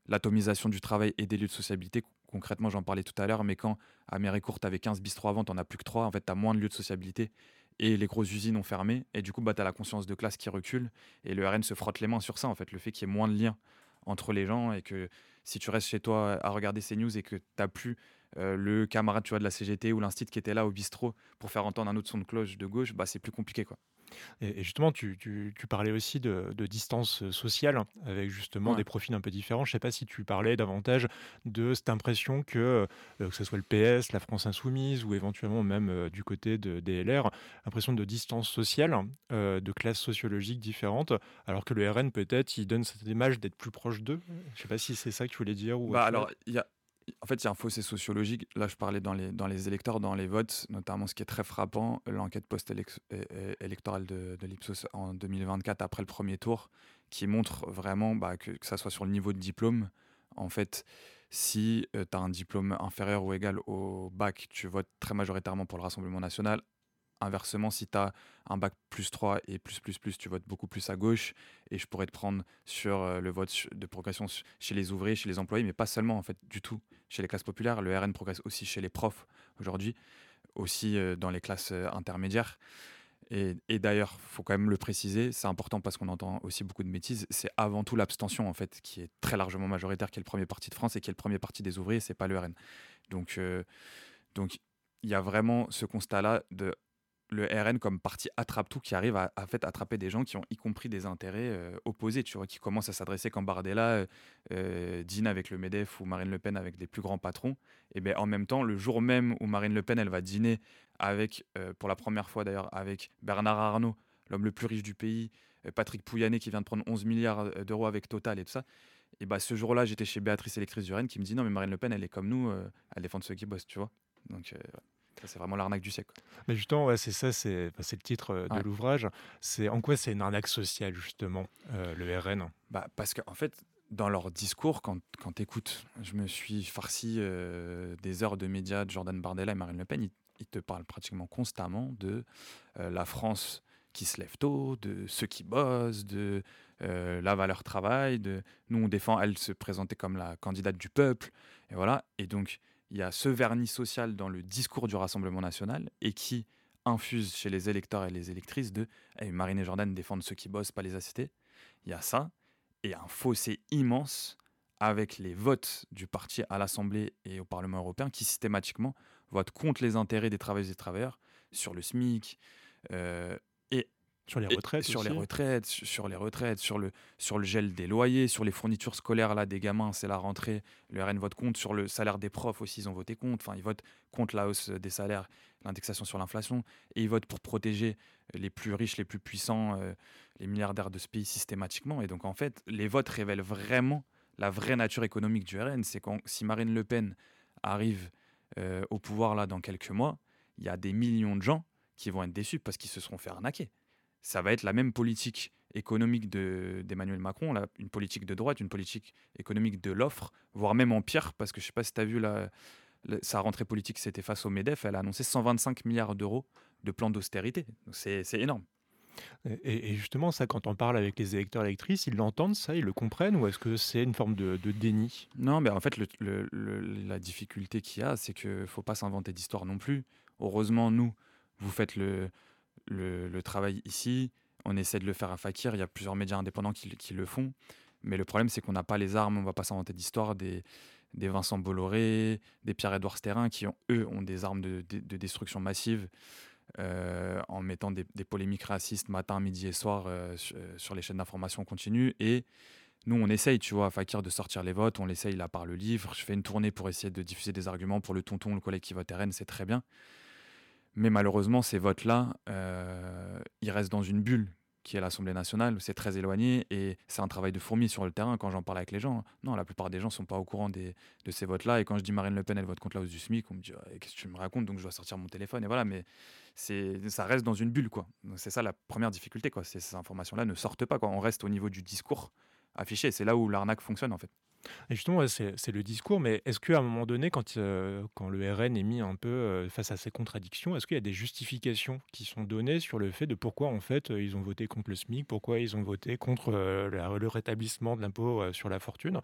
l'atomisation du travail et des lieux de sociabilité. Concrètement, j'en parlais tout à l'heure, mais quand à Méricourt, tu avais 15 bistrots avant, tu n'en as plus que 3. En fait, tu as moins de lieux de sociabilité et les grosses usines ont fermé. Et du coup, bah, tu as la conscience de classe qui recule. Et le RN se frotte les mains sur ça, en fait, le fait qu'il y ait moins de liens entre les gens et que si tu restes chez toi à regarder ces news et que tu n'as plus le camarade tu vois, de la CGT ou l'instit qui était là au bistrot pour faire entendre un autre son de cloche de gauche, bah, c'est plus compliqué, quoi. Et justement, tu parlais aussi de distance, sociale, avec justement Ouais. des profils un peu différents. Je ne sais pas si tu parlais davantage de cette impression que ce soit le PS, la France insoumise ou éventuellement même, du côté des LR, impression de distance sociale, de classes sociologiques différentes, alors que le RN peut-être, il donne cette image d'être plus proche d'eux? Je ne sais pas si c'est ça que tu voulais dire ou Bah, autre chose? alors, il y a un fossé sociologique. Là, je parlais dans les électeurs, dans les votes, notamment ce qui est très frappant, l'enquête post-électorale de l'Ipsos en 2024, après le premier tour, qui montre vraiment bah, que ça soit sur le niveau de diplôme. En fait, si tu as un diplôme inférieur ou égal au bac, tu votes très majoritairement pour le Rassemblement national. Inversement, si tu as un bac plus 3 et plus, tu votes beaucoup plus à gauche. Et je pourrais te prendre sur le vote de progression chez les ouvriers, chez les employés, mais pas seulement en fait, du tout. Chez les classes populaires, le RN progresse aussi chez les profs aujourd'hui, aussi dans les classes intermédiaires. Et d'ailleurs, il faut quand même le préciser, c'est important parce qu'on entend aussi beaucoup de bêtises, c'est avant tout l'abstention en fait, qui est très largement majoritaire, qui est le premier parti de France et qui est le premier parti des ouvriers, c'est pas le RN. Donc, donc il y a vraiment ce constat-là de le RN comme parti attrape-tout qui arrive à fait attraper des gens qui ont y compris des intérêts opposés, tu vois, qui commencent à s'adresser quand Bardella dîne avec le MEDEF ou Marine Le Pen avec des plus grands patrons. Et bien en même temps, le jour même où Marine Le Pen elle va dîner avec, pour la première fois d'ailleurs, avec Bernard Arnault, l'homme le plus riche du pays, Patrick Pouyanné qui vient de prendre 11 milliards d'euros avec Total et tout ça. Et bah ce jour-là, j'étais chez Béatrice Électrice du Rennes qui me dit non mais Marine Le Pen elle est comme nous, elle défend ceux qui bossent, tu vois. Donc ouais. Ça c'est vraiment l'arnaque du siècle. Mais justement, ouais, c'est ça, c'est le titre, de Ouais. l'ouvrage. C'est en quoi c'est une arnaque sociale justement, le RN? Bah, parce qu'en fait, dans leur discours, quand tu écoutes, je me suis farci des heures de médias de Jordan Bardella et Marine Le Pen, ils te parlent pratiquement constamment de la France qui se lève tôt, de ceux qui bossent, de la valeur travail, de nous on défend, elle se présentait comme la candidate du peuple, et voilà. Et donc, il y a ce vernis social dans le discours du Rassemblement national et qui infuse chez les électeurs et les électrices de hey, Marine et Jordan défendent ceux qui bossent, pas les ACT. Il y a ça et un fossé immense avec les votes du parti à l'Assemblée et au Parlement européen qui systématiquement votent contre les intérêts des travailleuses et des travailleurs sur le SMIC euh, et, Sur les et retraites sur les aussi? retraites, sur le gel des loyers, sur les fournitures scolaires là, des gamins, c'est la rentrée. Le RN vote contre, sur le salaire des profs aussi, ils ont voté contre. Enfin, ils votent contre la hausse des salaires, l'indexation sur l'inflation. Et ils votent pour protéger les plus riches, les plus puissants, les milliardaires de ce pays systématiquement. Et donc, en fait, les votes révèlent vraiment la vraie nature économique du RN. C'est quand, si Marine Le Pen arrive au pouvoir là dans quelques mois, il y a des millions de gens qui vont être déçus parce qu'ils se seront fait arnaquer. Ça va être la même politique économique d'Emmanuel Macron, là, une politique de droite, une politique économique de l'offre, voire même en pire, parce que je ne sais pas si tu as vu sa rentrée politique, c'était face au MEDEF, elle a annoncé 125 milliards d'euros de plan d'austérité. Donc c'est énorme. Et justement, ça, quand on parle avec les électeurs électrices, ils l'entendent ça, ils le comprennent ou est-ce que c'est une forme de déni? Non, mais en fait, la difficulté qu'il y a, c'est qu'il ne faut pas s'inventer d'histoire non plus. Heureusement, nous, vous faites le travail ici, on essaie de le faire à Fakir, il y a plusieurs médias indépendants qui le font, mais le problème c'est qu'on n'a pas les armes, on va pas s'inventer d'histoire, des Vincent Bolloré, des Pierre-Édouard Sterrin qui eux ont des armes de destruction massive en mettant des polémiques racistes matin, midi et soir sur les chaînes d'information continue. Et nous on essaye, tu vois, à Fakir de sortir les votes, on l'essaye là par le livre, je fais une tournée pour essayer de diffuser des arguments pour le tonton, le collègue qui vote RN, c'est très bien. Mais malheureusement, ces votes-là, ils restent dans une bulle qui est l'Assemblée nationale, c'est très éloigné et c'est un travail de fourmi sur le terrain quand j'en parle avec les gens. Non, la plupart des gens ne sont pas au courant de ces votes-là et quand je dis Marine Le Pen, elle vote contre la hausse du SMIC, on me dit ah, qu'est-ce que tu me racontes, donc je dois sortir mon téléphone et voilà, mais ça reste dans une bulle, quoi. Donc c'est ça la première difficulté, quoi. Ces informations-là ne sortent pas, quoi. On reste au niveau du discours affiché, c'est là où l'arnaque fonctionne en fait. Et justement, ouais, c'est le discours, mais est-ce qu'à un moment donné, quand le RN est mis un peu, face à ces contradictions, est-ce qu'il y a des justifications qui sont données sur le fait de pourquoi, en fait, ils ont voté contre le SMIC, pourquoi ils ont voté contre, le rétablissement de l'impôt, sur la fortune?